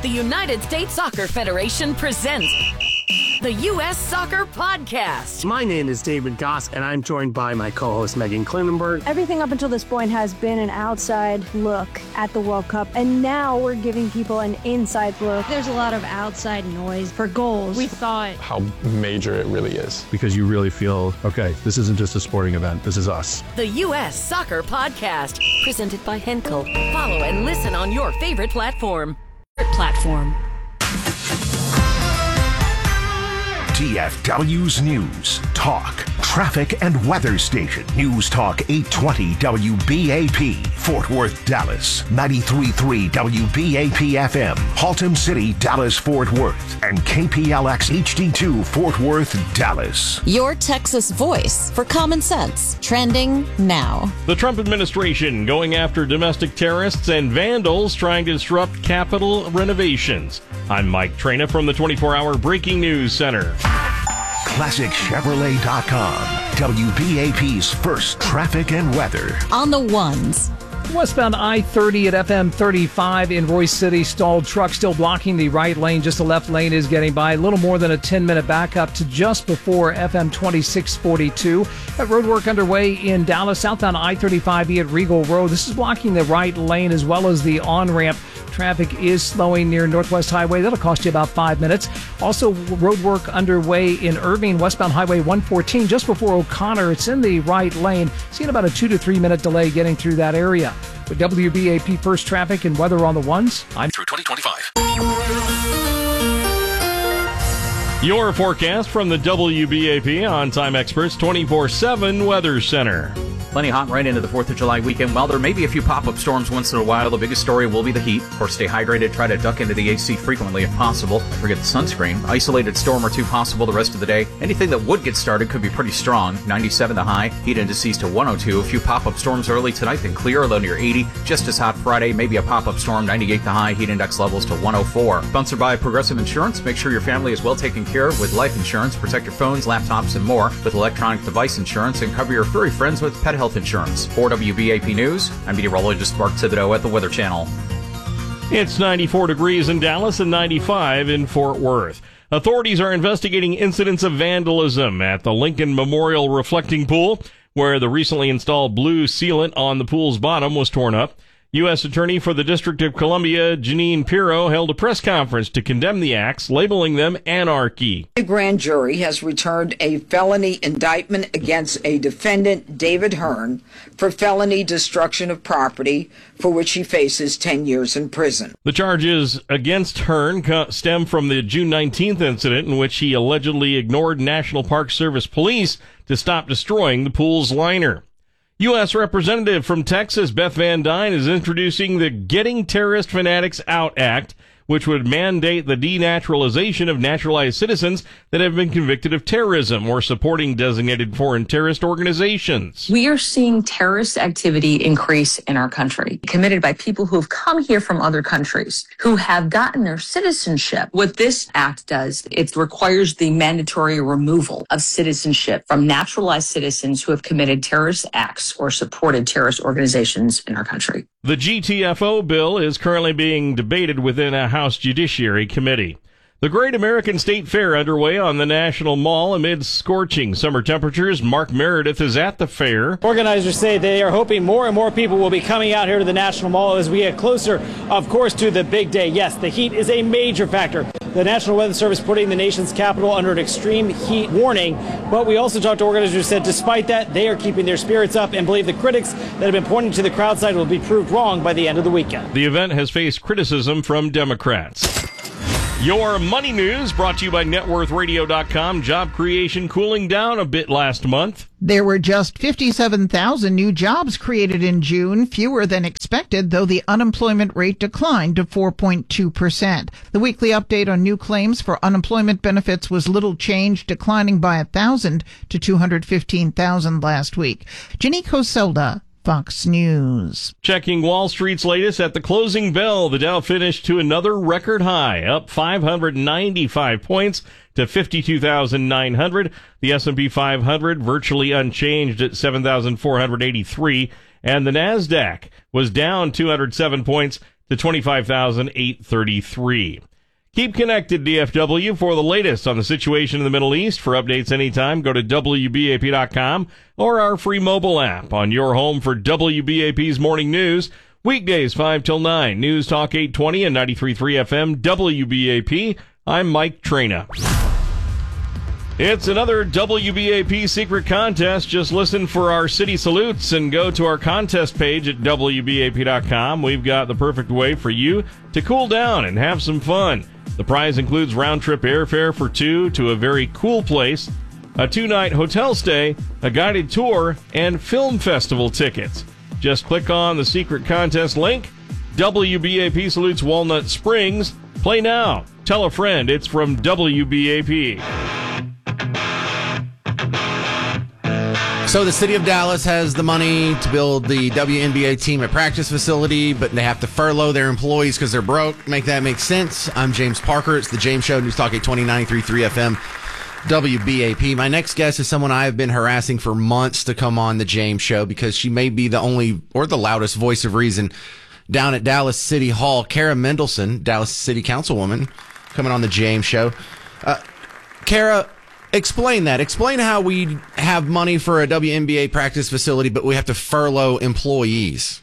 The United States Soccer Federation presents the U.S. Soccer Podcast. My name is David Goss, and I'm joined by my co-host Megan Klinenberg. Everything up until this point has been an outside look at the World Cup, and now we're giving people an inside look. There's a lot of outside noise for goals. We thought how major it really is. Because you really feel, okay, this isn't just a sporting event, this is us. The U.S. Soccer Podcast, presented by Henkel. Follow and listen on your favorite platform. TFW's News, Talk, Traffic and Weather Station. News Talk 820 WBAP, Fort Worth, Dallas. 93.3 WBAP FM, Haltom City, Dallas, Fort Worth. And KPLX HD2, Fort Worth, Dallas. Your Texas voice for common sense. Trending now. The Trump administration going after domestic terrorists and vandals trying to disrupt Capitol renovations. I'm Mike Traina from the 24-hour Breaking News Center. ClassicChevrolet.com, WBAP's first traffic and weather. On the ones. Westbound I-30 at FM 35 in Royce City. Stalled truck still blocking the right lane. Just the left lane is getting by. A little more than a 10-minute backup to just before FM 2642. That road work underway in Dallas. Southbound I-35E at Regal Road. This is blocking the right lane as well as the on-ramp. Traffic is slowing near Northwest Highway. That'll cost you about 5 minutes. Also, road work underway in Irving, westbound Highway 114, just before O'Connor. It's in the right lane. Seeing about a 2 to 3 minute delay getting through that area. With WBAP First Traffic and Weather on the Ones, I'm through 2025. Your forecast from the WBAP On-Time Experts 24/7 Weather Center. Plenty hot right into the 4th of July weekend. While there may be a few pop-up storms once in a while, the biggest story will be the heat. Of course, stay hydrated. Try to duck into the AC frequently if possible. Don't forget the sunscreen. Isolated storm or two possible the rest of the day. Anything that would get started could be pretty strong. 97 the high. Heat indices to 102. A few pop-up storms early tonight, then clear, low near 80. Just as hot Friday. Maybe a pop-up storm. 98 the high. Heat index levels to 104. Sponsored by Progressive Insurance. Make sure your family is well taken care of with life insurance. Protect your phones, laptops, and more with electronic device insurance. And cover your furry friends with pet health insurance. For WBAP News, I'm meteorologist Mark Thibodeau at the Weather Channel. It's 94 degrees in Dallas and 95 in Fort Worth. Authorities are investigating incidents of vandalism at the Lincoln Memorial Reflecting Pool, where the recently installed blue sealant on the pool's bottom was torn up. U.S. Attorney for the District of Columbia, Jeanine Pirro, held a press conference to condemn the acts, labeling them anarchy. The grand jury has returned a felony indictment against a defendant, David Hearn, for felony destruction of property, for which he faces 10 years in prison. The charges against Hearn stem from the June 19th incident in which he allegedly ignored National Park Service police to stop destroying the pool's liner. U.S. Representative from Texas, Beth Van Dyne, is introducing the Getting Terrorist Fanatics Out Act, which would mandate the denaturalization of naturalized citizens that have been convicted of terrorism or supporting designated foreign terrorist organizations. We are seeing terrorist activity increase in our country, committed by people who have come here from other countries, who have gotten their citizenship. What this act does, it requires the mandatory removal of citizenship from naturalized citizens who have committed terrorist acts or supported terrorist organizations in our country. The GTFO bill is currently being debated within a House Judiciary Committee. The Great American State Fair underway on the National Mall amid scorching summer temperatures. Mark Meredith is at the fair. Organizers say they are hoping more and more people will be coming out here to the National Mall as we get closer, of course, to the big day. Yes, the heat is a major factor. The National Weather Service putting the nation's capital under an extreme heat warning. But we also talked to organizers who said despite that, they are keeping their spirits up and believe the critics that have been pointing to the crowd side will be proved wrong by the end of the weekend. The event has faced criticism from Democrats. Your money news brought to you by NetWorthRadio.com. Job creation cooling down a bit last month. There were just 57,000 new jobs created in June, fewer than expected, though the unemployment rate declined to 4.2%. The weekly update on new claims for unemployment benefits was little changed, declining by 1,000 to 215,000 last week. Jenny Coselda, Fox News. Checking Wall Street's latest at the closing bell, the Dow finished to another record high, up 595 points to 52,900. The S&P 500 virtually unchanged at 7,483, and the Nasdaq was down 207 points to $25,833. Keep connected, DFW, for the latest on the situation in the Middle East. For updates anytime, go to WBAP.com or our free mobile app on your home for WBAP's morning news. Weekdays 5 till 9. News Talk 820 and 93.3 FM WBAP. I'm Mike Trina. It's another WBAP secret contest. Just listen for our city salutes and go to our contest page at WBAP.com. We've got the perfect way for you to cool down and have some fun. The prize includes round-trip airfare for two to a very cool place, a 2-night hotel stay, a guided tour, and film festival tickets. Just click on the secret contest link. WBAP salutes Walnut Springs. Play now. Tell a friend it's from WBAP. So the city of Dallas has the money to build the WNBA team at practice facility, but they have to furlough their employees because they're broke. Make that make sense? I'm James Parker. It's the James Show, News Talk 820, 93.3 FM, WBAP. My next guest is someone I have been harassing for months to come on the James Show because she may be the only or the loudest voice of reason down at Dallas City Hall. Kara Mendelson, Dallas City Councilwoman, coming on the James Show. Kara, explain that. Explain how we have money for a WNBA practice facility, but we have to furlough employees.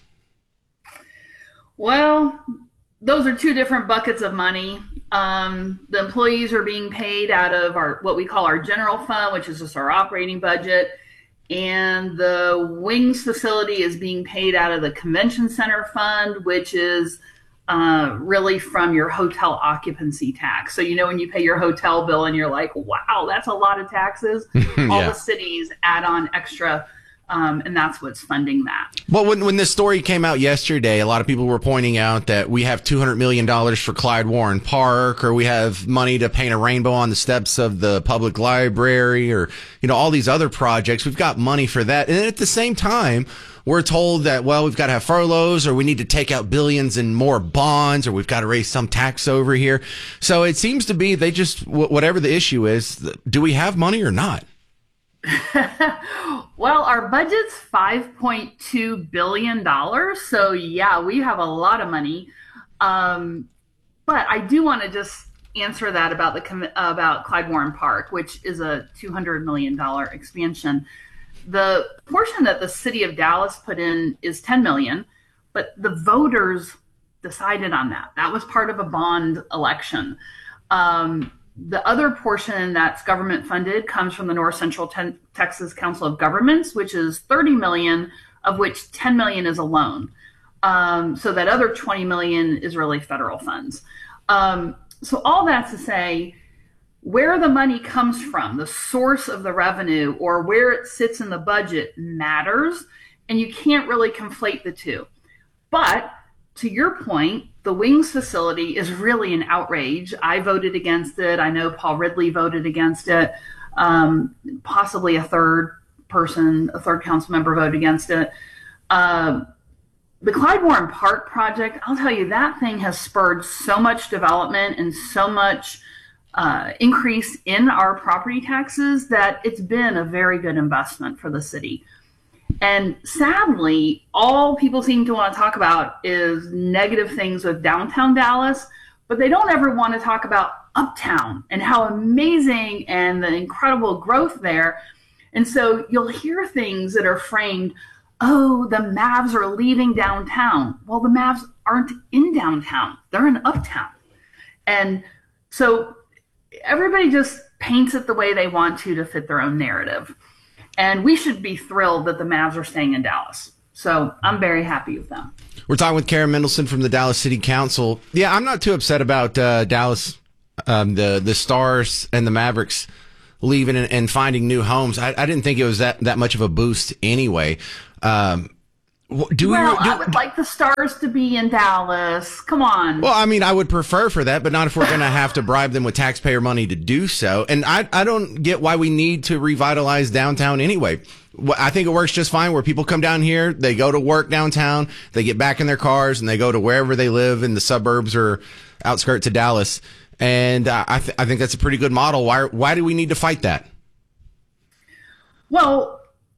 Well, those are two different buckets of money. The employees are being paid out of what we call our general fund, which is just our operating budget. And the Wings facility is being paid out of the Convention Center fund, which is really from your hotel occupancy tax. So, when you pay your hotel bill and you're like, wow, that's a lot of taxes. All the cities add on extra, and that's what's funding that. Well, when this story came out yesterday, a lot of people were pointing out that we have $200 million for Clyde Warren Park, or we have money to paint a rainbow on the steps of the public library, or, all these other projects. We've got money for that. And at the same time, we're told that, well, we've got to have furloughs, or we need to take out billions in more bonds, or we've got to raise some tax over here. So it seems to be they just, whatever the issue is, do we have money or not? Well, our budget's $5.2 billion. So, yeah, we have a lot of money. But I do want to just answer that about Clyde Warren Park, which is a $200 million expansion. The portion that the city of Dallas put in is $10 million, but the voters decided on that. That was part of a bond election. The other portion that's government funded comes from the North Central Texas Council of Governments, which is $30 million, of which $10 million is a loan. So that other $20 million is really federal funds. So all that to say, where the money comes from, the source of the revenue, or where it sits in the budget matters, and you can't really conflate the two. But to your point, the Wings facility is really an outrage. I voted against it. I know Paul Ridley voted against it. Possibly a third council member voted against it. The Clyde Warren Park project, I'll tell you, that thing has spurred so much development and so much increase in our property taxes that it's been a very good investment for the city. And sadly, all people seem to want to talk about is negative things with downtown Dallas, but they don't ever want to talk about uptown and how amazing and the incredible growth there. And so you'll hear things that are framed, oh, the Mavs are leaving downtown. Well, the Mavs aren't in downtown. They're in uptown. And so everybody just paints it the way they want to fit their own narrative. And we should be thrilled that the Mavs are staying in Dallas. So I'm very happy with them. We're talking with Kara Mendelson from the Dallas City Council. Yeah, I'm not too upset about Dallas, the Stars and the Mavericks leaving and finding new homes. I didn't think it was that much of a boost anyway. I would like the Stars to be in Dallas. Come on. Well, I mean, I would prefer for that, but not if we're going to have to bribe them with taxpayer money to do so. And I don't get why we need to revitalize downtown anyway. I think it works just fine where people come down here, they go to work downtown, they get back in their cars, and they go to wherever they live in the suburbs or outskirts of Dallas. And I think that's a pretty good model. Why do we need to fight that? Well,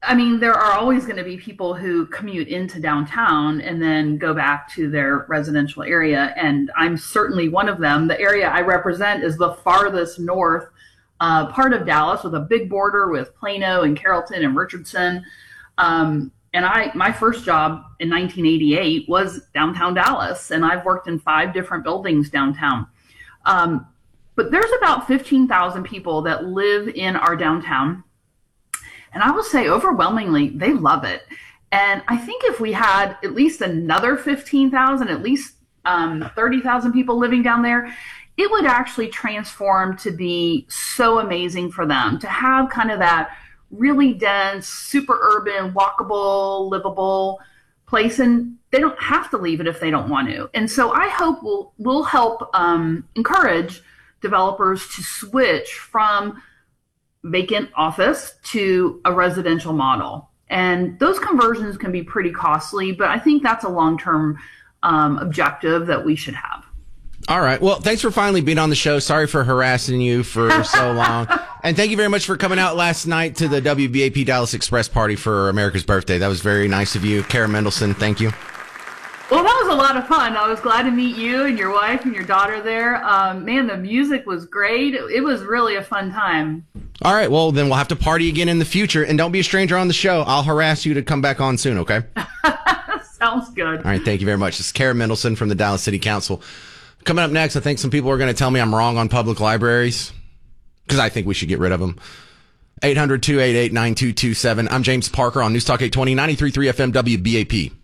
I mean, there are always going to be people who commute into downtown and then go back to their residential area. And I'm certainly one of them. The area I represent is the farthest north part of Dallas, with a big border with Plano and Carrollton and Richardson. And my first job in 1988 was downtown Dallas, and I've worked in 5 different buildings downtown. But there's about 15,000 people that live in our downtown. And I will say overwhelmingly, they love it. And I think if we had at least another 15,000, at least 30,000 people living down there, it would actually transform to be so amazing for them to have kind of that really dense, super urban, walkable, livable place. And they don't have to leave it if they don't want to. And so I hope we'll help encourage developers to switch from vacant office to a residential model. And those conversions can be pretty costly, but I think that's a long-term objective that we should have. All right. Well, thanks for finally being on the show. Sorry for harassing you for so long. And thank you very much for coming out last night to the WBAP Dallas Express party for America's birthday. That was very nice of you. Kara Mendelson, thank you. Well, that was a lot of fun. I was glad to meet you and your wife and your daughter there. Man, the music was great. It was really a fun time. All right. Well, then we'll have to party again in the future. And don't be a stranger on the show. I'll harass you to come back on soon, okay? Sounds good. All right. Thank you very much. This is Kara Mendelson from the Dallas City Council. Coming up next, I think some people are going to tell me I'm wrong on public libraries, because I think we should get rid of them. 800-288-9227. I'm James Parker on News Talk 820, 93.3 FM WBAP.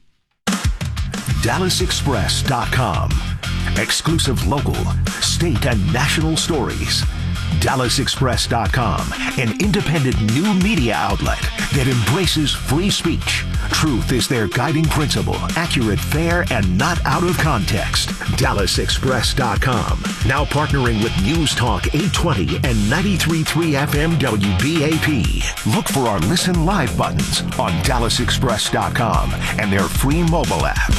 DallasExpress.com. Exclusive local, state, and national stories. DallasExpress.com, an independent new media outlet that embraces free speech. Truth is their guiding principle, accurate, fair, and not out of context. DallasExpress.com, now partnering with News Talk 820 and 93.3 FM WBAP. Look for our Listen Live buttons on DallasExpress.com and their free mobile app.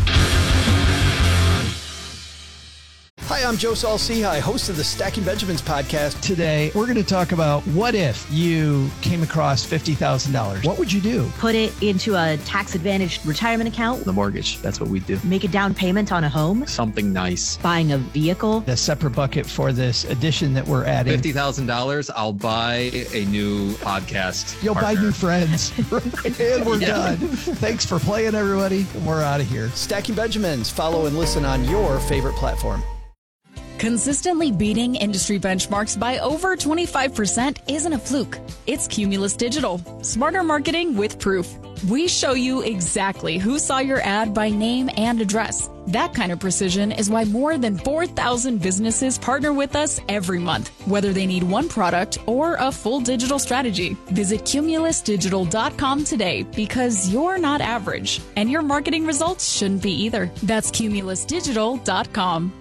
Hi, I'm Joe Saul-Sehy, host of the Stacking Benjamins podcast. Today, we're going to talk about what if you came across $50,000? What would you do? Put it into a tax-advantaged retirement account. The mortgage, that's what we do. Make a down payment on a home. Something nice. Buying a vehicle. A separate bucket for this addition that we're adding. $50,000, I'll buy a new podcast. You'll buy new friends. And we're done. Thanks for playing, everybody. And we're out of here. Stacking Benjamins. Follow and listen on your favorite platform. Consistently beating industry benchmarks by over 25% isn't a fluke. It's Cumulus Digital. Smarter marketing with proof. We show you exactly who saw your ad by name and address. That kind of precision is why more than 4,000 businesses partner with us every month, whether they need one product or a full digital strategy. Visit cumulusdigital.com today, because you're not average, and your marketing results shouldn't be either. That's cumulusdigital.com.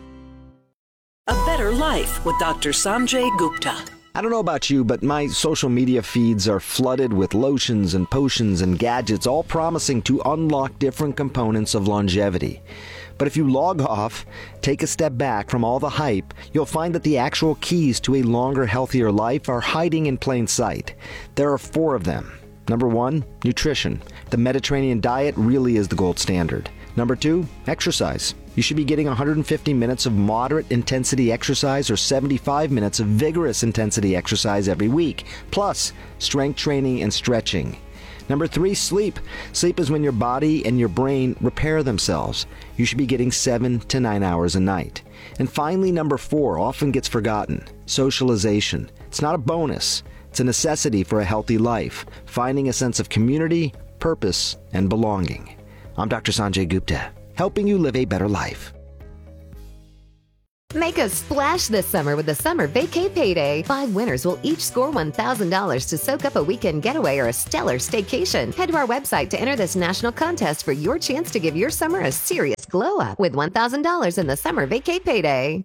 A Better Life with Dr. Sanjay Gupta. I don't know about you, but my social media feeds are flooded with lotions and potions and gadgets, all promising to unlock different components of longevity. But if you log off, take a step back from all the hype, you'll find that the actual keys to a longer, healthier life are hiding in plain sight. There are 4 of them. Number 1, nutrition. The Mediterranean diet really is the gold standard. Number 2, exercise. You should be getting 150 minutes of moderate intensity exercise or 75 minutes of vigorous intensity exercise every week, plus strength training and stretching. Number 3, sleep. Sleep is when your body and your brain repair themselves. You should be getting 7 to 9 hours a night. And finally, number 4 often gets forgotten: socialization. It's not a bonus. It's a necessity for a healthy life, finding a sense of community, purpose, and belonging. I'm Dr. Sanjay Gupta, helping you live a better life. Make a splash this summer with the Summer Vacay Payday. 5 winners will each score $1,000 to soak up a weekend getaway or a stellar staycation. Head to our website to enter this national contest for your chance to give your summer a serious glow up with $1,000 in the Summer Vacay Payday.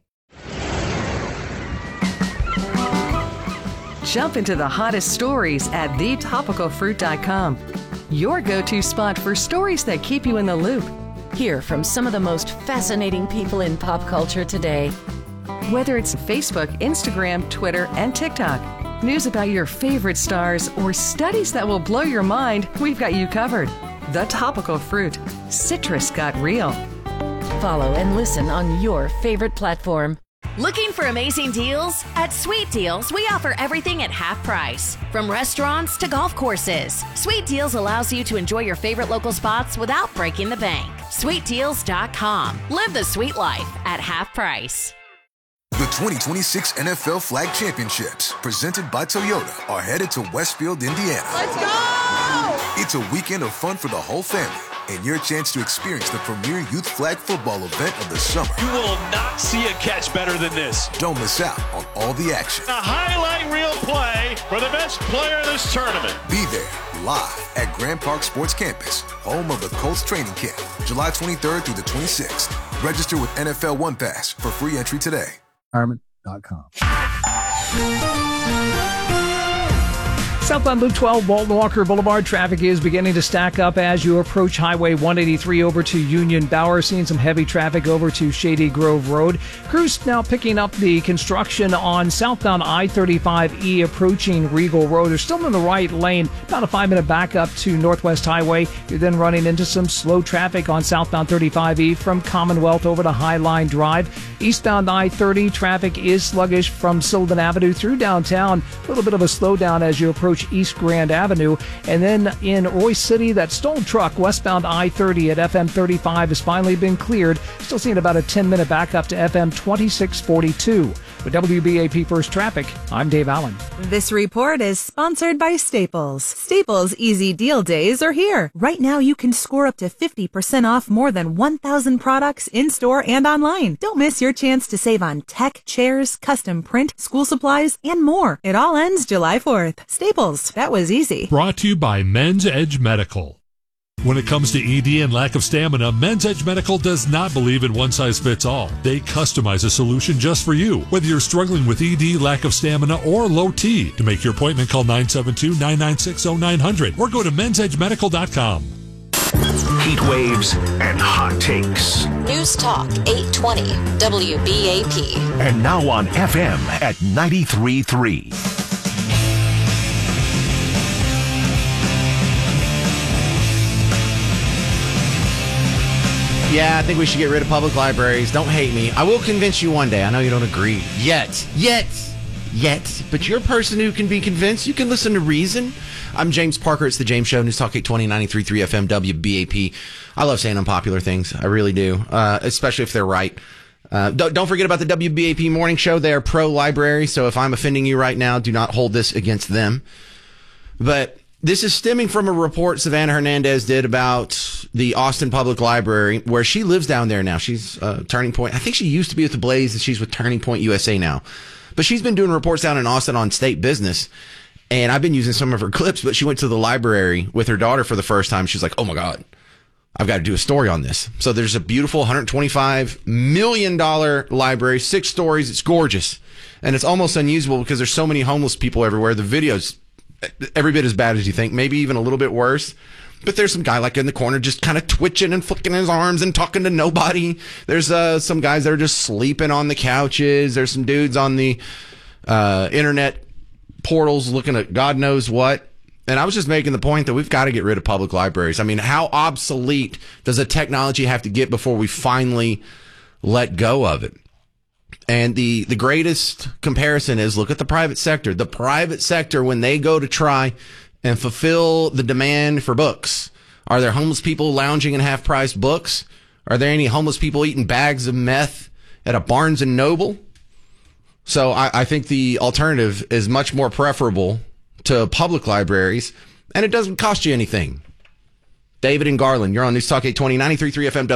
Jump into the hottest stories at thetopicalfruit.com. Your go-to spot for stories that keep you in the loop. Hear from some of the most fascinating people in pop culture today. Whether it's Facebook, Instagram, Twitter, and TikTok, news about your favorite stars, or studies that will blow your mind, we've got you covered. The Topical Fruit. Citrus got real. Follow and listen on your favorite platform. Looking for amazing deals? At Sweet Deals, we offer everything at half price. From restaurants to golf courses, Sweet Deals allows you to enjoy your favorite local spots without breaking the bank. SweetDeals.com. Live the sweet life at half price. The 2026 NFL Flag Championships, presented by Toyota, are headed to Westfield, Indiana. Let's go! It's a weekend of fun for the whole family, and your chance to experience the premier youth flag football event of the summer. You will not see a catch better than this. Don't miss out on all the action. A highlight reel play for the best player in this tournament. Be there, live at Grand Park Sports Campus, home of the Colts training camp, July 23rd through the 26th. Register with NFL One Pass for free entry today. Retirement.com. Southbound Loop 12, Walton Walker Boulevard, traffic is beginning to stack up as you approach Highway 183 over to Union Bower. Seeing some heavy traffic over to Shady Grove Road. Crews now picking up the construction on southbound I-35E approaching Regal Road. They're still in the right lane, about a 5-minute backup to Northwest Highway. You're then running into some slow traffic on southbound 35E from Commonwealth over to Highline Drive. Eastbound I-30 traffic is sluggish from Sylvan Avenue through downtown. A little bit of a slowdown as you approach East Grand Avenue. And then in Royce City, that stalled truck westbound I-30 at FM 35 has finally been cleared. Still seeing about a 10-minute backup to FM 2642. With WBAP First Traffic, I'm Dave Allen. This report is sponsored by Staples. Staples Easy Deal Days are here. Right now you can score up to 50% off more than 1,000 products in-store and online. Don't miss your chance to save on tech, chairs, custom print, school supplies, and more. It all ends July 4th. Staples, that was easy. Brought to you by Men's Edge Medical. When it comes to ED and lack of stamina, Men's Edge Medical does not believe in one-size-fits-all. They customize a solution just for you. Whether you're struggling with ED, lack of stamina, or low T, to make your appointment, call 972-996-0900 or go to mensedgemedical.com. Heat waves and hot takes. News Talk 820 WBAP. And now on FM at 93.3. Yeah, I think we should get rid of public libraries. Don't hate me. I will convince you one day. I know you don't agree. Yet. But you're a person who can be convinced. You can listen to reason. I'm James Parker. It's the James Show. News Talk 820, 93.3 FM, WBAP. I love saying unpopular things. I really do, especially if they're right. Don't forget about the WBAP Morning Show. They are pro-library, so if I'm offending you right now, do not hold this against them. But this is stemming from a report Savannah Hernandez did about the Austin Public Library, where she lives down there now. She's Turning Point. I think she used to be with the Blaze, and she's with Turning Point USA now. But she's been doing reports down in Austin on state business, and I've been using some of her clips, but she went to the library with her daughter for the first time. She's like, oh, my God, I've got to do a story on this. So there's a beautiful $125 million library, 6 stories. It's gorgeous, and it's almost unusable because there's so many homeless people everywhere. The video's every bit as bad as you think, maybe even a little bit worse. But there's some guy like in the corner just kind of twitching and flicking his arms and talking to nobody. There's some guys that are just sleeping on the couches. There's some dudes on the internet portals looking at God knows what. And I was just making the point that we've got to get rid of public libraries. I mean, how obsolete does the technology have to get before we finally let go of it? And the greatest comparison is look at the private sector. The private sector, when they go to try and fulfill the demand for books, are there homeless people lounging in half-price books? Are there any homeless people eating bags of meth at a Barnes & Noble? So I think the alternative is much more preferable to public libraries, and it doesn't cost you anything. David and Garland, you're on News Talk 820, 93.3 FM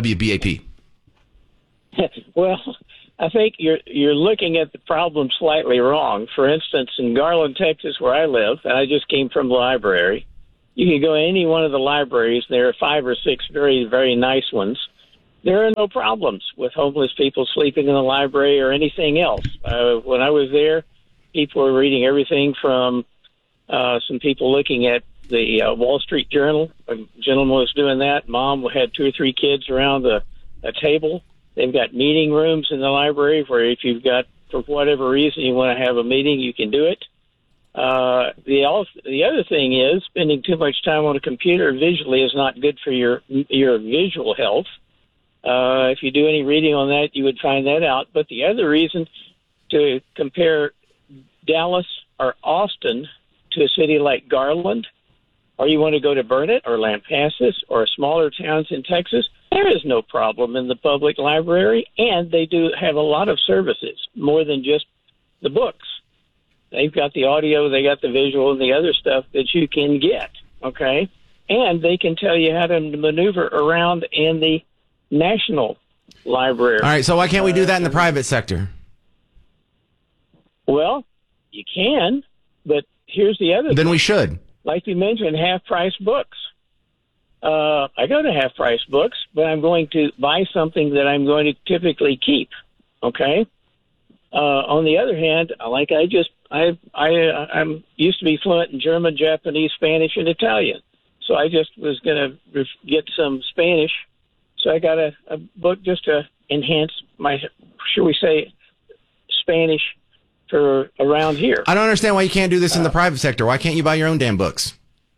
WBAP. Well, I think you're looking at the problem slightly wrong. For instance, in Garland, Texas, where I live, and I just came from the library, you can go to any one of the libraries. There are 5 or 6 very, very nice ones. There are no problems with homeless people sleeping in the library or anything else. When I was there, people were reading everything from some people looking at the Wall Street Journal. A gentleman was doing that. Mom had 2 or 3 kids around a table. They've got meeting rooms in the library where if you've got, for whatever reason, you want to have a meeting, you can do it. The other thing is spending too much time on a computer visually is not good for your visual health. If you do any reading on that, you would find that out. But the other reason to compare Dallas or Austin to a city like Garland, or you want to go to Burnet or Lampasas or smaller towns in Texas, there is no problem in the public library, and they do have a lot of services, more than just the books. They've got the audio, they got the visual, and the other stuff that you can get, okay? And they can tell you how to maneuver around in the National Library. All right, so why can't we do that in the private sector? Well, you can, but here's the other thing. Then we should. Like you mentioned, half-price books. I go to half-price books, but I'm going to buy something that I'm going to typically keep, okay? On the other hand, I'm used to be fluent in German, Japanese, Spanish, and Italian. So I just was going to get some Spanish. So I got a book just to enhance my, should we say, Spanish for around here. I don't understand why you can't do this in the private sector. Why can't you buy your own damn books?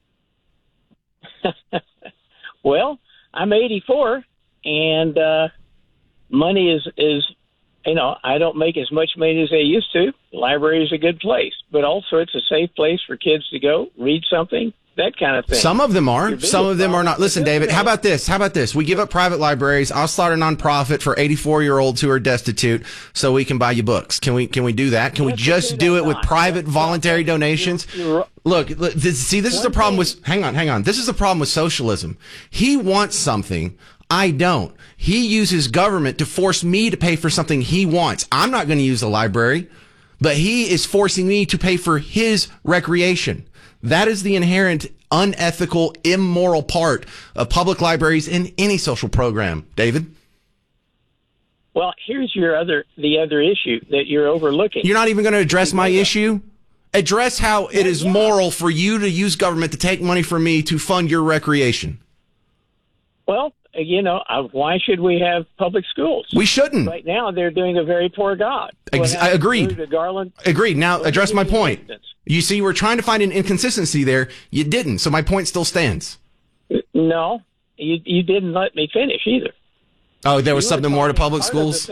Well, I'm 84, and money is I don't make as much money as I used to. The library is a good place, but also it's a safe place for kids to go, read something, that kind of thing. Some of them are. Some of them are not. Listen, David, how about this? We give up private libraries. I'll start a nonprofit for 84-year-olds who are destitute so we can buy you books. Can we do that? Can we just do it with private voluntary donations? Look, this is the problem with, hang on. This is the problem with socialism. He wants something. I don't. He uses government to force me to pay for something he wants. I'm not going to use the library, but he is forcing me to pay for his recreation. That is the inherent unethical, immoral part of public libraries in any social program. David? Well, here's the other issue that you're overlooking. You're not even going to address my issue? Address how it is moral for you to use government to take money from me to fund your recreation. Well, why should we have public schools? We shouldn't. Right now, they're doing a very poor job. I agreed. Agreed. Now, address my point. You see, we're trying to find an inconsistency there. You didn't, so my point still stands. No, you didn't let me finish either. Oh, there was something more to public schools?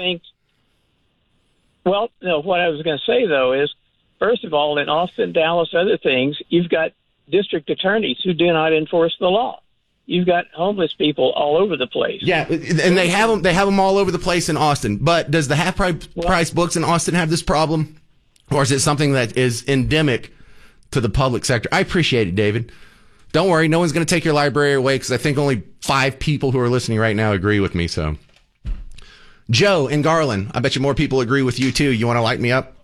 Well, no, what I was going to say, though, is, first of all, in Austin, Dallas, other things, you've got district attorneys who do not enforce the law. You've got homeless people all over the place. Yeah, and they have them all over the place in Austin. But does the half-price books in Austin have this problem? Or is it something that is endemic to the public sector? I appreciate it, David. Don't worry, no one's going to take your library away because I think only 5 people who are listening right now agree with me. So, Joe in Garland, I bet you more people agree with you, too. You want to light me up?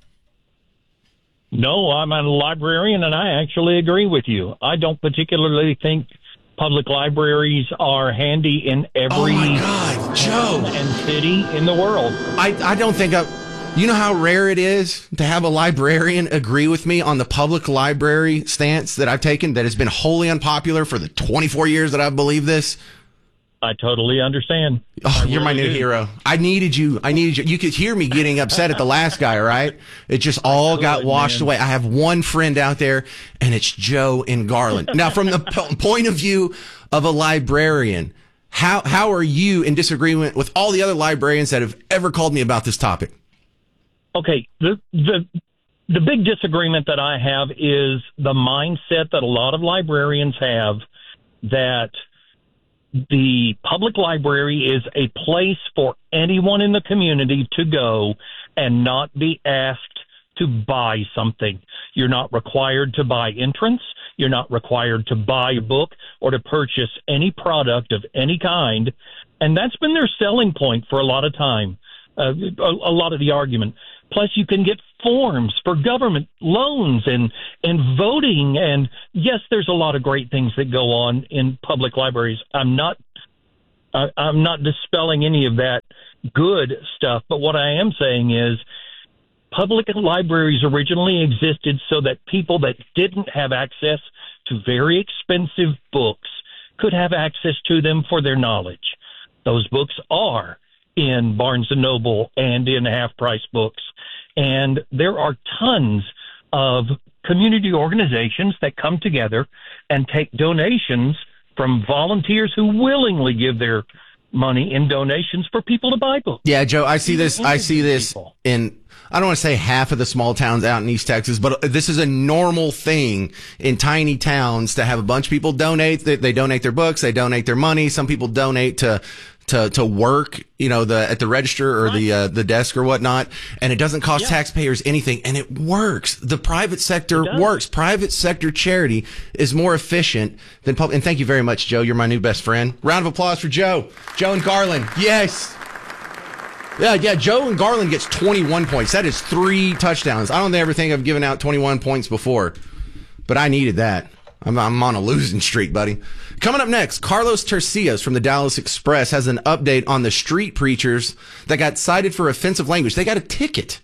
No, I'm a librarian, and I actually agree with you. I don't particularly think public libraries are handy in every town and city in the world. I don't think you know how rare it is to have a librarian agree with me on the public library stance that I've taken that has been wholly unpopular for the 24 years that I've believed this? I totally understand. Oh, you're my new hero. I needed you. You could hear me getting upset at the last guy, right? It just all got washed away. I have one friend out there, and it's Joe in Garland. Now, from the point of view of a librarian, how are you in disagreement with all the other librarians that have ever called me about this topic? Okay, the big disagreement that I have is the mindset that a lot of librarians have that the public library is a place for anyone in the community to go and not be asked to buy something. You're not required to buy entrance. You're not required to buy a book or to purchase any product of any kind. And that's been their selling point for a lot of time, a lot of the argument. Plus, you can get forms for government loans and voting. And yes, there's a lot of great things that go on in public libraries. I'm not dispelling any of that good stuff. But what I am saying is public libraries originally existed so that people that didn't have access to very expensive books could have access to them for their knowledge. Those books are in Barnes & Noble and in half-price books. And there are tons of community organizations that come together and take donations from volunteers who willingly give their money in donations for people to buy books. Yeah, Joe, I see this in, I don't want to say half of the small towns out in East Texas, but this is a normal thing in tiny towns to have a bunch of people donate. They donate their books, they donate their money. Some people donate to work, at the register or the desk or whatnot, and it doesn't cost taxpayers anything, and it works. The private sector works. Private sector charity is more efficient than public. And thank you very much, Joe. You're my new best friend. Round of applause for Joe. Joe and Garland. Yes. Yeah. Joe and Garland gets 21 points. That is 3 touchdowns. I don't ever think I've given out 21 points before, but I needed that. I'm on a losing streak, buddy. Coming up next, Carlos Tercios from the Dallas Express has an update on the street preachers that got cited for offensive language. They got a ticket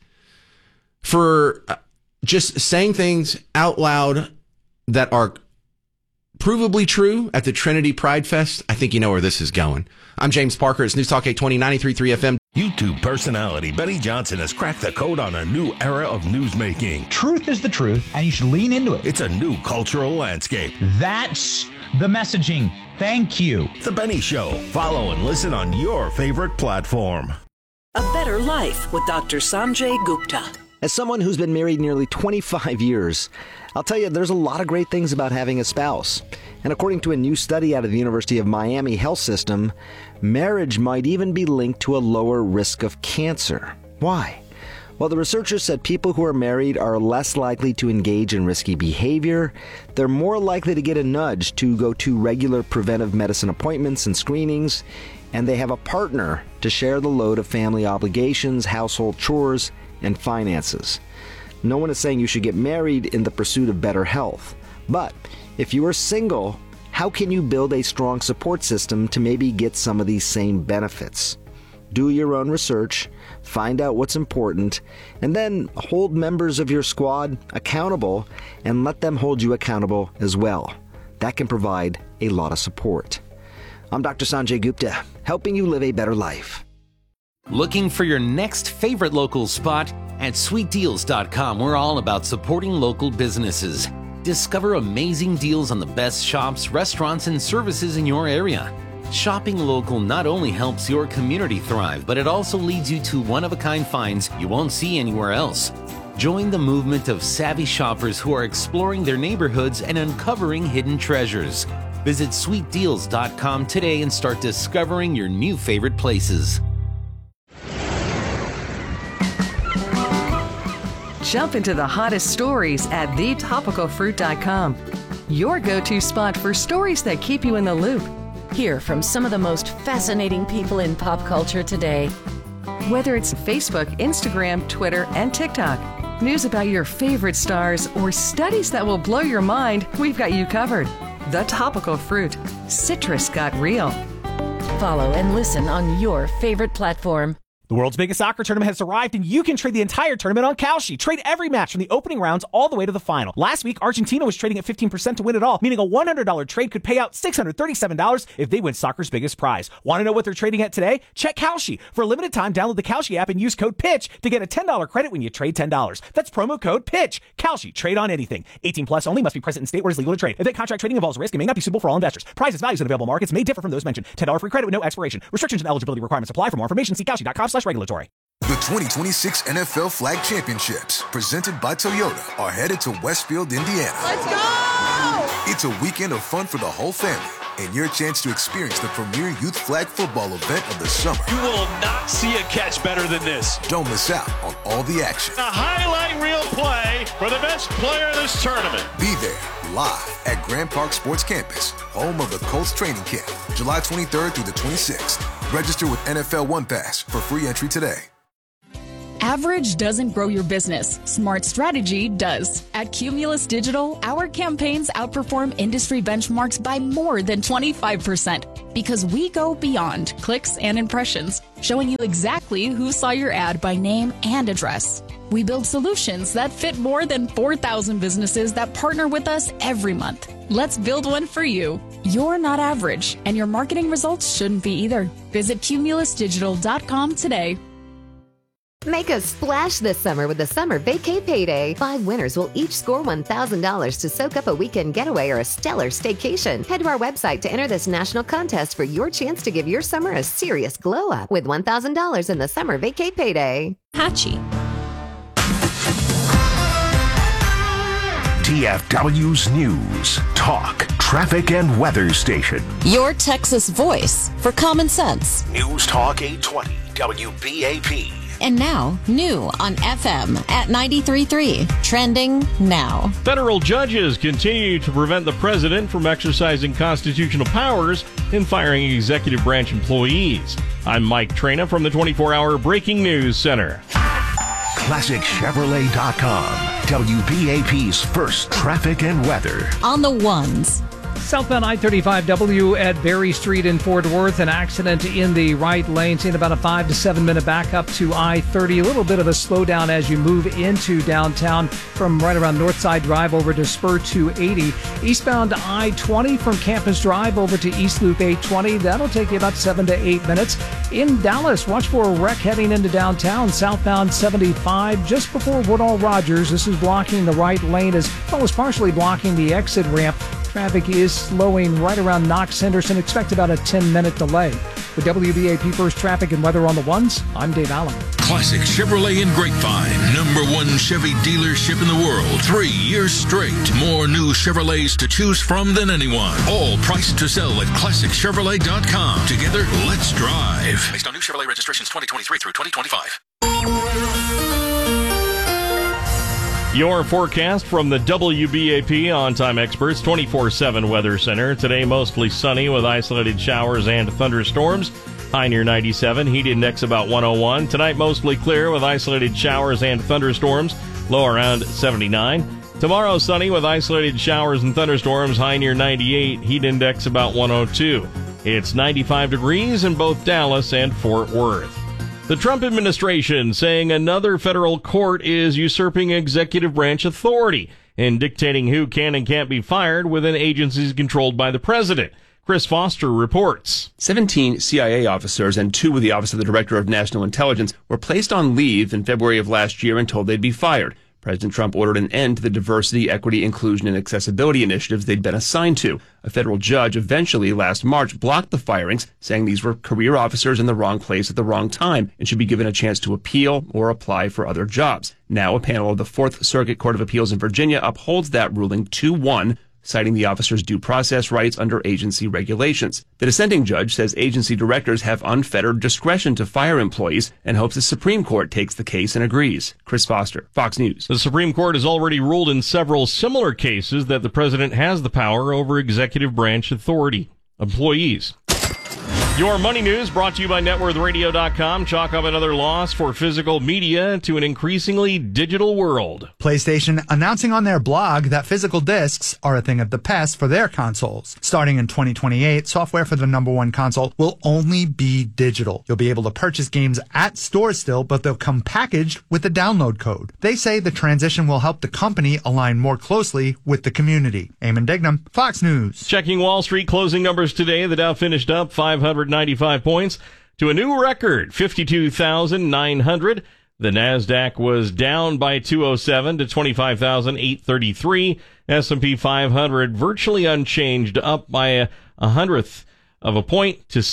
for just saying things out loud that are provably true at the Trinity Pride Fest. I think you know where this is going. I'm James Parker. It's News Talk 820, 93.3 FM. YouTube personality Benny Johnson has cracked the code on a new era of newsmaking. Truth is the truth, and you should lean into it. It's a new cultural landscape. That's the messaging. Thank you. The Benny Show. Follow and listen on your favorite platform. A Better Life with Dr. Sanjay Gupta. As someone who's been married nearly 25 years, I'll tell you there's a lot of great things about having a spouse. And according to a new study out of the University of Miami Health System, marriage might even be linked to a lower risk of cancer. Why? Well, the researchers said people who are married are less likely to engage in risky behavior, they're more likely to get a nudge to go to regular preventive medicine appointments and screenings, and they have a partner to share the load of family obligations, household chores, and finances. No one is saying you should get married in the pursuit of better health. But if you are single, how can you build a strong support system to maybe get some of these same benefits? Do your own research, find out what's important, and then hold members of your squad accountable and let them hold you accountable as well. That can provide a lot of support. I'm Dr. Sanjay Gupta, helping you live a better life. Looking for your next favorite local spot? At sweetdeals.com, we're all about supporting local businesses. Discover amazing deals on the best shops, restaurants, and services in your area. Shopping local not only helps your community thrive, but it also leads you to one-of-a-kind finds you won't see anywhere else. Join the movement of savvy shoppers who are exploring their neighborhoods and uncovering hidden treasures. Visit sweetdeals.com today and start discovering your new favorite places. Jump into the hottest stories at thetopicalfruit.com. Your go-to spot for stories that keep you in the loop. Hear from some of the most fascinating people in pop culture today. Whether it's Facebook, Instagram, Twitter, and TikTok, news about your favorite stars, or studies that will blow your mind, we've got you covered. The Topical Fruit. Citrus got real. Follow and listen on your favorite platform. The world's biggest soccer tournament has arrived, and you can trade the entire tournament on Kalshi. Trade every match from the opening rounds all the way to the final. Last week, Argentina was trading at 15% to win it all, meaning a $100 trade could pay out $637 if they win soccer's biggest prize. Want to know what they're trading at today? Check Kalshi. For a limited time, download the Kalshi app and use code PITCH to get a $10 credit when you trade $10. That's promo code PITCH. Kalshi. Trade on anything. 18 plus only. Must be present in state where it's legal to trade. Event contract trading involves risk and may not be suitable for all investors. Prizes, values, and available markets may differ from those mentioned. $10 free credit with no expiration. Restrictions and eligibility requirements apply. For more information, see Kalshi.com/regulatory. The 2026 NFL Flag Championships, presented by Toyota, are headed to Westfield, Indiana. Let's go! It's a weekend of fun for the whole family and your chance to experience the premier youth flag football event of the summer. You will not see a catch better than this. Don't miss out on all the action. A highlight reel play for the best player in this tournament. Be there live at Grand Park Sports Campus, home of the Colts training camp, July 23rd through the 26th. Register with NFL One Pass for free entry today. Average doesn't grow your business. Smart strategy does. At Cumulus Digital, our campaigns outperform industry benchmarks by more than 25% because we go beyond clicks and impressions, showing you exactly who saw your ad by name and address. We build solutions that fit more than 4,000 businesses that partner with us every month. Let's build one for you. You're not average, and your marketing results shouldn't be either. Visit cumulusdigital.com today. Make a splash this summer with the Summer Vacay Payday. 5 winners will each score $1,000 to soak up a weekend getaway or a stellar staycation. Head to our website to enter this national contest for your chance to give your summer a serious glow up with $1,000 in the Summer Vacay Payday. Hatchie. DFW's News, Talk, Traffic, and Weather Station. Your Texas voice for common sense. News Talk 820 WBAP. And now, new on FM at 93.3. Trending now. Federal judges continue to prevent the president from exercising constitutional powers in firing executive branch employees. I'm Mike Trena from the 24-hour Breaking News Center. ClassicChevrolet.com. WBAP's first traffic and weather. On the ones. Southbound I-35W at Berry Street in Fort Worth, an accident in the right lane, seeing about a 5 to 7 minute backup to I-30. A little bit of a slowdown as you move into downtown from right around Northside Drive over to Spur 280. Eastbound I-20 from Campus Drive over to East Loop 820. That'll take you about 7 to 8 minutes. In Dallas, watch for a wreck heading into downtown. Southbound 75 just before Woodall Rogers. This is blocking the right lane as well as partially blocking the exit ramp. Traffic is slowing right around Knox Henderson. Expect about a 10-minute delay. With WBAP First Traffic and Weather on the Ones, I'm Dave Allen. Classic Chevrolet in Grapevine. #1 Chevy dealership in the world. 3 years straight. More new Chevrolets to choose from than anyone. All priced to sell at ClassicChevrolet.com. Together, let's drive. Based on new Chevrolet registrations 2023 through 2025. Your forecast from the WBAP On-Time Experts 24/7 Weather Center. Today, mostly sunny with isolated showers and thunderstorms. High near 97, heat index about 101. Tonight, mostly clear with isolated showers and thunderstorms. Low around 79. Tomorrow, sunny with isolated showers and thunderstorms. High near 98, heat index about 102. It's 95 degrees in both Dallas and Fort Worth. The Trump administration saying another federal court is usurping executive branch authority and dictating who can and can't be fired within agencies controlled by the president. Chris Foster reports. 17 CIA officers and 2 with the Office of the Director of National Intelligence were placed on leave in February of last year and told they'd be fired. President Trump ordered an end to the diversity, equity, inclusion, and accessibility initiatives they'd been assigned to. A federal judge eventually last March blocked the firings, saying these were career officers in the wrong place at the wrong time and should be given a chance to appeal or apply for other jobs. Now a panel of the Fourth Circuit Court of Appeals in Virginia upholds that ruling 2-1, citing the officers' due process rights under agency regulations. The dissenting judge says agency directors have unfettered discretion to fire employees and hopes the Supreme Court takes the case and agrees. Chris Foster, Fox News. The Supreme Court has already ruled in several similar cases that the president has the power over executive branch authority employees. Your money news brought to you by NetworthRadio.com. Chalk up another loss for physical media to an increasingly digital world. PlayStation announcing on their blog that physical discs are a thing of the past for their consoles. Starting in 2028, software for the #1 console will only be digital. You'll be able to purchase games at stores still, but they'll come packaged with a download code. They say the transition will help the company align more closely with the community. Eamon Dignam, Fox News. Checking Wall Street closing numbers today, the Dow finished up 595 points to a new record, 52,900. The NASDAQ was down by 207 to 25,833. S&P 500 virtually unchanged, up by a 100th of a point to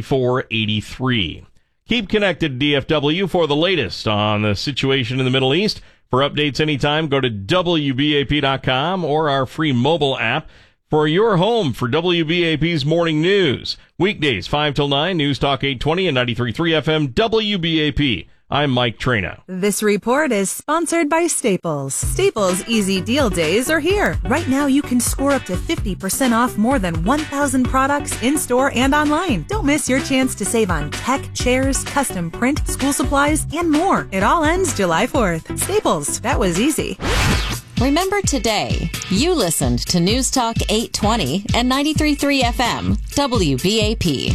7483. Keep connected, DFW, for the latest on the situation in the Middle East. For updates anytime, go to WBAP.com or our free mobile app. For your home for WBAP's morning news. Weekdays 5 till 9, News Talk 820 and 93.3 FM WBAP. I'm Mike Trena. This report is sponsored by Staples. Staples Easy Deal Days are here. Right now you can score up to 50% off more than 1,000 products in-store and online. Don't miss your chance to save on tech, chairs, custom print, school supplies, and more. It all ends July 4th. Staples, that was easy. Remember today, you listened to News Talk 820 and 93.3 FM, WBAP.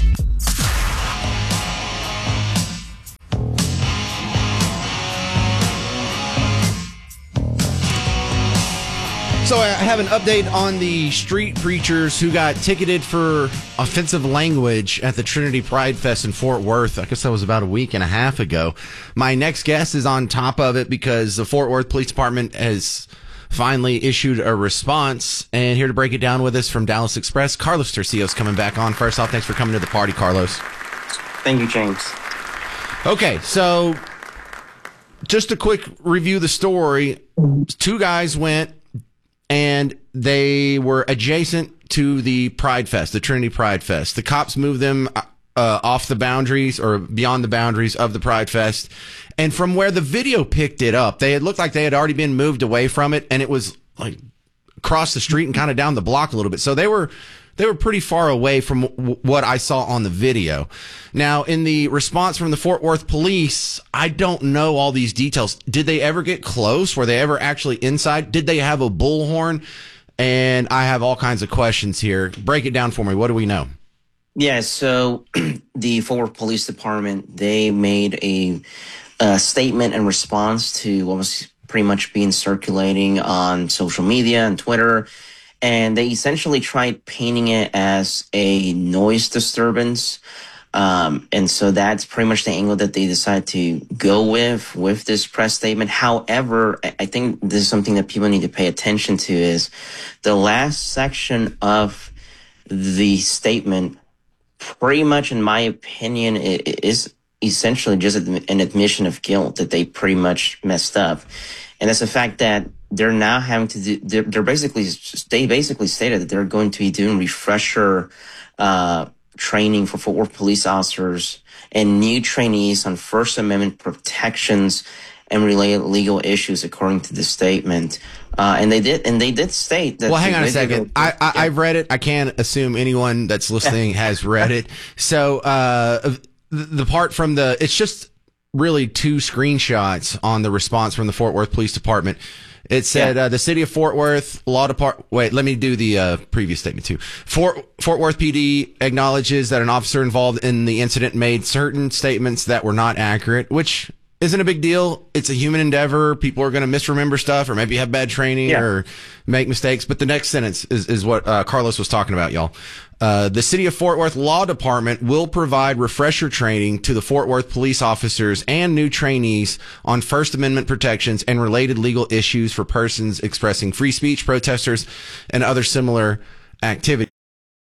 So I have an update on the street preachers who got ticketed for offensive language at the Trinity Pride Fest in Fort Worth. I guess that was about a week and a half ago. My next guest is on top of it because the Fort Worth Police Department has finally issued a response. And here to break it down with us from Dallas Express, Carlos Tercios coming back on. First off, thanks for coming to the party, Carlos. Thank you, James. Okay, so just a quick review of the story. Two guys went and they were adjacent to the Pride Fest, the Trinity Pride Fest. The cops moved them off the boundaries or beyond the boundaries of the Pride Fest. And from where the video picked it up, they had looked like they had already been moved away from it, and it was like across the street and kind of down the block a little bit. So they were pretty far away from what I saw on the video. Now, in the response from the Fort Worth police, I don't know all these details. Did they ever get close? Were they ever actually inside? Did they have a bullhorn? And I have all kinds of questions here. Break it down for me. What do we know? Yeah, so the Fort Worth Police Department, they made a statement in response to what was pretty much being circulating on social media and Twitter. And they essentially tried painting it as a noise disturbance. And so that's pretty much the angle that they decided to go with this press statement. However, I think this is something that people need to pay attention to is the last section of the statement, pretty much in my opinion, it is essentially just an admission of guilt that they pretty much messed up. And that's the fact that they're now having to do, they basically stated that they're going to be doing refresher training for Fort Worth police officers and new trainees on First Amendment protections and related legal issues, according to the statement. And they did state that. Well, hang on a second. I've read it. I can't assume anyone that's listening has read it. So the part from it's just really two screenshots on the response from the Fort Worth Police Department. It said, the city of Fort Worth Law Department. Wait, let me do the previous statement too. Fort Worth PD acknowledges that an officer involved in the incident made certain statements that were not accurate, which isn't a big deal. It's a human endeavor. People are going to misremember stuff or maybe have bad training or make mistakes. But the next sentence is what Carlos was talking about, y'all. The City of Fort Worth Law Department will provide refresher training to the Fort Worth police officers and new trainees on First Amendment protections and related legal issues for persons expressing free speech, protesters, and other similar activities.